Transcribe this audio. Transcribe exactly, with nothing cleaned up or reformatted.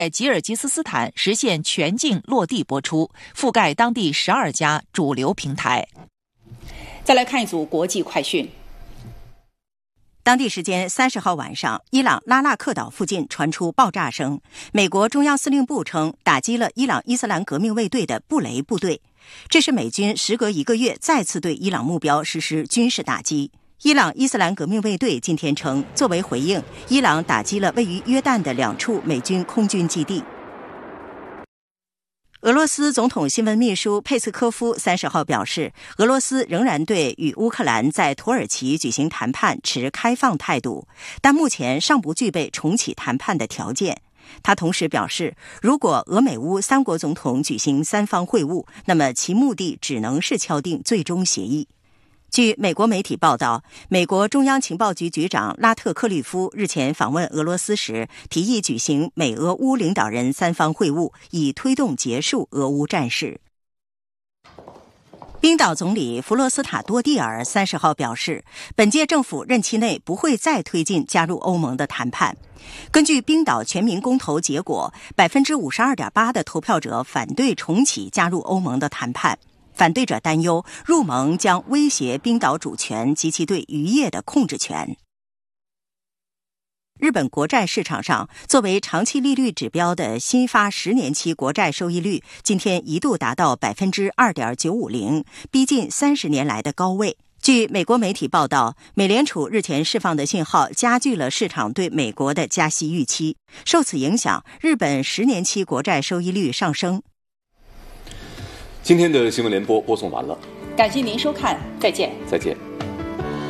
在吉尔吉斯斯坦实现全境落地播出，覆盖当地十二家主流平台。 再来看一组国际快讯。 当地时间三十号晚上，伊朗拉纳克岛附近传出爆炸声。美国中央司令部称，打击了伊朗伊斯兰革命卫队的布雷部队。这是美军时隔一个月再次对伊朗目标实施军事打击。伊朗伊斯兰革命卫队今天称，作为回应，伊朗打击了位于约旦的两处美军空军基地。俄罗斯总统新闻秘书佩斯科夫三十号表示，俄罗斯仍然对与乌克兰在土耳其举行谈判持开放态度，但目前尚不具备重启谈判的条件。他同时表示，如果俄美乌三国总统举行三方会晤，那么其目的只能是敲定最终协议。据美国媒体报道，美国中央情报局局长拉特克利夫日前访问俄罗斯时，提议举行美俄乌领导人三方会晤，以推动结束俄乌战事。冰岛总理弗罗斯塔多蒂尔三十号表示，本届政府任期内不会再推进加入欧盟的谈判。根据冰岛全民公投结果， 百分之五十二点八 的投票者反对重启加入欧盟的谈判。反对者担忧入盟将威胁冰岛主权及其对渔业的控制权。日本国债市场上，作为长期利率指标的新发十年期国债收益率今天一度达到 百分之二点九五零， 逼近三十年来的高位。据美国媒体报道，美联储日前释放的信号加剧了市场对美国的加息预期，受此影响，日本十年期国债收益率上升。 今天的新闻联播播送完了， 感谢您收看，再见。 再见。